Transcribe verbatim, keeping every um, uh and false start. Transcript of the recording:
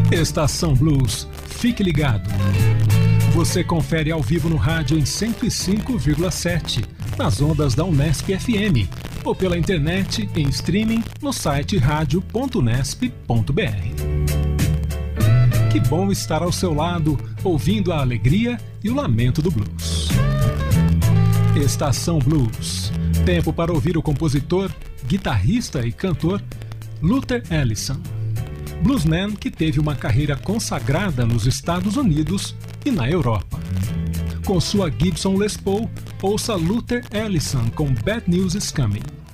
Estação Blues, fique ligado. Você confere ao vivo no rádio em cento e cinco vírgula sete, nas ondas da Unesp F M, ou pela internet em streaming no site radio ponto unesp ponto br. Que bom estar ao seu lado, ouvindo a alegria e o lamento do blues. Estação Blues. Tempo para ouvir o compositor, guitarrista e cantor Luther Allison. Bluesman que teve uma carreira consagrada nos Estados Unidos e na Europa. Com sua Gibson Les Paul, ouça Luther Allison com Bad News Is Coming.